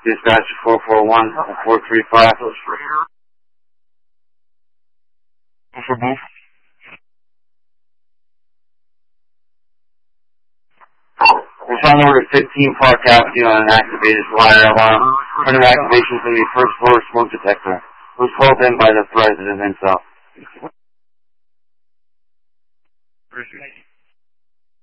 Dispatch 441-435. We found number 15 Park Avenue on an activated flyer alarm. Under activation from the first floor smoke detector. It was called in by the president himself.